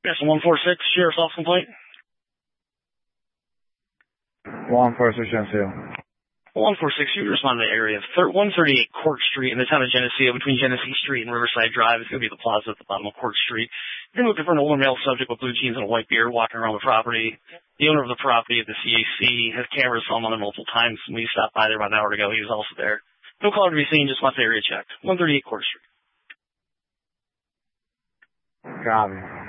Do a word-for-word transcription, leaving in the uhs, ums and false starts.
Yes, one four six, Sheriff's Office complaint. one four six, Geneseo. one four six, you respond to the area of one thirty-eight Court Street in the town of Geneseo between Genesee Street and Riverside Drive. It's going to be the plaza at the bottom of Court Street. You're looking for an older male subject with blue jeans and a white beard walking around the property. The owner of the property at the C A C has cameras on him multiple times. When we stopped by there about an hour ago, he was also there. No caller to be seen, just wants the area checked. one thirty-eight Court Street. Copy.